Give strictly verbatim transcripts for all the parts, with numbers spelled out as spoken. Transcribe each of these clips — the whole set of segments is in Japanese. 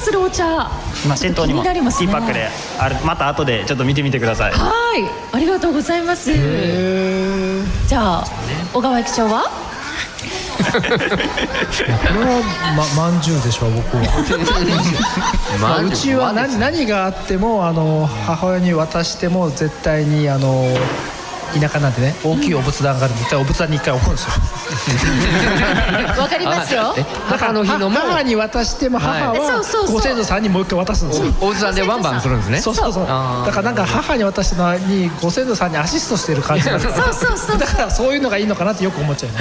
するお茶、 まあ、店頭にもティーパックである。また後でちょっと見てみてください。 はい、ありがとうございます。じゃあ小川駅長はこれはままんじゅうでしょう、僕は。まあ、うちは何何があってもあの母親に渡しても絶対にあの田舎なんでね、大きいお仏壇があるんで、絶対お仏壇に一回置くんですよ。 わかりますよ。 だから母に渡しても母はご先祖さんにもう一回渡すんですよ。 お仏壇でワンバンするんですね。 そうそうそう。だからなんか母に渡したのにご先祖さんにアシストしてる感じなんですよ。 そうそうそう。 だからそういうのがいいのかなってよく思っちゃいます。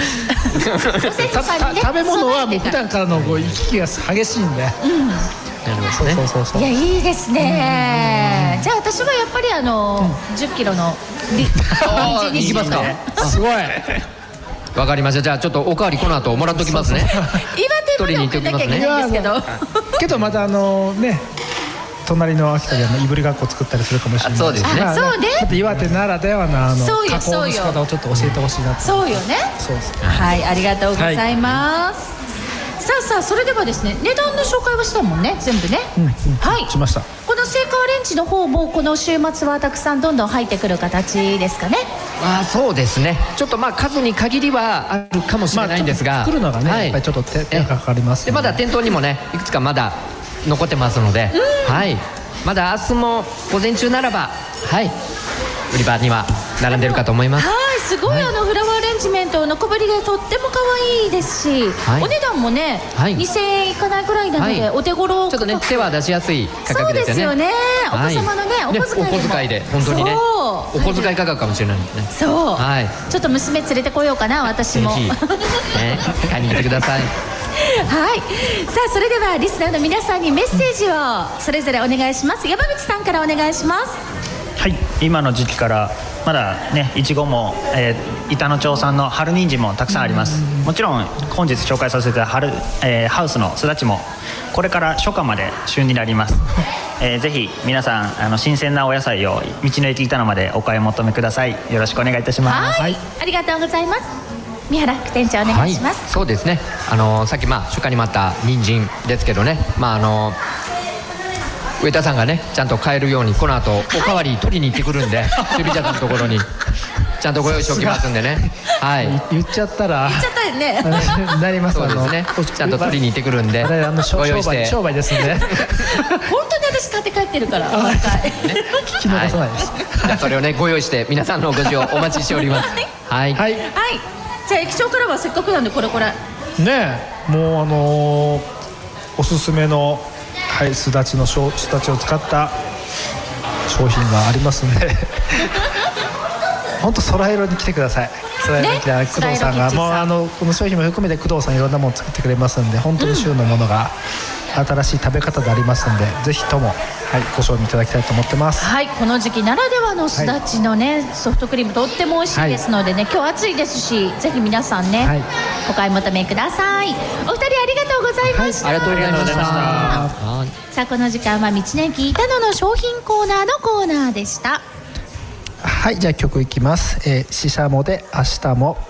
食べ物はもう普段からのこう行き来が激しいんで。 そうそうそうそう。いや、いいですね。じゃあ私はやっぱりあのじゅっキロのリ行きますか。 すごい。 わかりました。じゃあちょっとおかわりこの後もらっときますね。 岩手まで送んなきゃいけないんですけど。 けどまたあのね、隣の秋田でいぶりがっこ作ったりするかもしれない。 そうですね。 そうね。 岩手ならではのあの加工の仕方をちょっと教えてほしいなと。 そうよね。 そうです。 はい、ありがとうございます。さあさあ、それではですね、値段の紹介はしたもんね、全部ね。はい。 しました。 この青果アレンジの方もこの週末はたくさんどんどん入ってくる形ですかね。 あ、そうですね。ちょっとまあ数に限りはあるかもしれないんですが、 作るのがね、やっぱりちょっと手がかかります。 でまだ店頭にもね、いくつかまだ残ってますので、はい。まだ明日も午前中ならば、はい、売り場には並んでるかと思います。 はい、すごい、あのフラワーアレンジメントの小ぶりでとっても可愛いですし、お値段もねにせんえんいかないくらいなのでお手頃価格。 ちょっとね手は出しやすい価格ですよね。 そうですよね。お子様のねお小遣いでも、 お小遣いで本当にね、お小遣い価格かもしれないですね。 そう、ちょっと娘連れてこようかな、私も。 ね、買いに来てください。 はい、さあそれではリスナーの皆さんにメッセージをそれぞれお願いします。山口さんからお願いします。 はい、今の時期からまだね、いちごも、えー、板野町産の春人参もたくさんあります。もちろん本日紹介させた春、えー、ハウスのすだちもこれから初夏まで旬になります。えー、ぜひ皆さんあの新鮮なお野菜を道の駅板野までお買い求めください。よろしくお願いいたします。 はい、ありがとうございます。三原副店長お願いします。 はい、そうですね。あのさっきまあ初夏にもあった人参ですけどね、まああの上田さんがねちゃんと買えるようにこの後おかわり取りに行ってくるんで、シュビジャズのところにちゃんとご用意しておきますんでね。はい。 言っちゃったら。 言っちゃったよね。 なります。 そうですね。ちゃんと取りに行ってくるんで。 ご用意して。商売ですんで。 本当に私買って帰ってるから。毎回。 聞き逃さないです。 じゃあそれをねご用意して皆さんのご使用お待ちしております。はい。 はい。 じゃあ駅長からはせっかくなんでこれこれ。 ねえ、もうあのおすすめの。はい、すだちのすだちを使った商品がありますんで本当空色に来てください。空色に来た工藤さんがもうあのこの商品も含めて工藤さんいろんなもの作ってくれますんで、本当に旬のものが新しい食べ方でありますんで、ぜひとも、はい、ご賞味いただきたいと思ってます。 はい、この時期ならではのすだちのね、はい、ソフトクリームとっても美味しいですのでね、はい、今日暑いですしぜひ皆さんね、はい、お買い求めください。お二人ありがとうございました。 はい、ありがとうございました。 さあこの時間は道の駅板野の商品コーナーのコーナーでした。 はい、じゃあ曲いきます。えー、ししゃもで明日も。